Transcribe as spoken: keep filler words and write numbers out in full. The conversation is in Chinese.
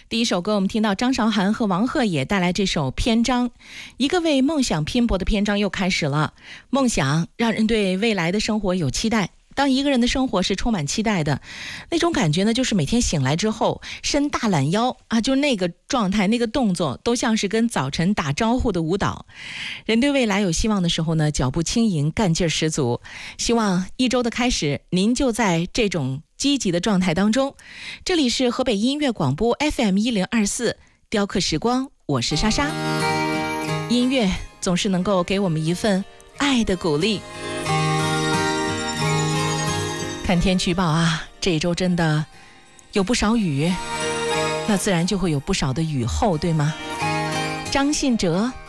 第一首歌我们听到张韶涵和王鹤也带来这首《篇章》，一个为梦想拼搏的篇章又开始了。梦想让人对未来的生活有期待，当一个人的生活是充满期待的，那种感觉呢，就是每天醒来之后伸大懒腰啊，就那个状态，那个动作都像是跟早晨打招呼的舞蹈。人对未来有希望的时候呢，脚步轻盈，干劲十足。希望一周的开始，您就在这种积极的状态当中。这里是河北音乐广播 F M 一零二四雕刻时光，我是莎莎。音乐总是能够给我们一份爱的鼓励。看天气预报啊，这一周真的有不少雨，那自然就会有不少的雨后，对吗？张信哲